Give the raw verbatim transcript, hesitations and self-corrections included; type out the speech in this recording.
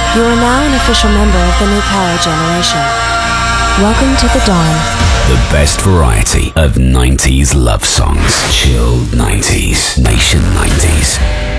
You are now an official member of the new power generation. Welcome to the dawn. The best variety of nineties love songs. Chilled nineties. Nation nineties.